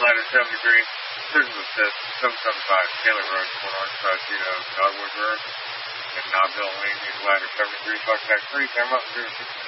ladder 7 degree. Prison assist 775 Taylor Road, Port Arthur, Dogwood Road, and Knobville Lane, ladder 7 degree, contact 3, camera up 060.